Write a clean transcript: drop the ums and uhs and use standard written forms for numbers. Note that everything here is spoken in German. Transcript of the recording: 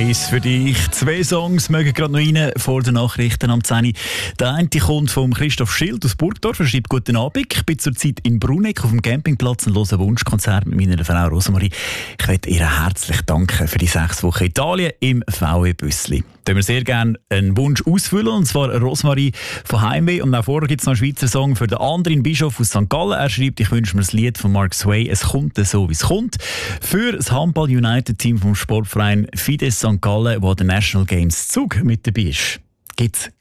1 für dich. 2 Songs mögen gerade noch rein vor den Nachrichten am 10. Der eine kommt von Christoph Schild aus Burgdorf. Er schreibt: Guten Abend, ich bin zurzeit in Bruneck auf dem Campingplatz und höre ein Wunschkonzert mit meiner Frau Rosemarie. Ich möchte ihr herzlich danken für die 6 Wochen Italien im VW-Büssli. Da wir sehr gerne einen Wunsch ausfüllen, und zwar Rosemarie von Heimweh. Und auch vorher gibt es noch einen Schweizer Song für den anderen Bischof aus St. Gallen. Er schreibt: Ich wünsche mir das Lied von Mark Sway «Es kommt so, wie es kommt» für das Handball-United-Team vom Sportverein Fides St. Gallen, wo der National Games Zug mit dabei ist. Gibt's